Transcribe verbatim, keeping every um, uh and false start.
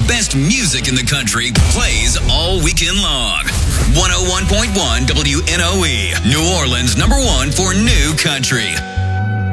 best music in the country plays all weekend long. one oh one point one W N O E, New Orleans number one for new country.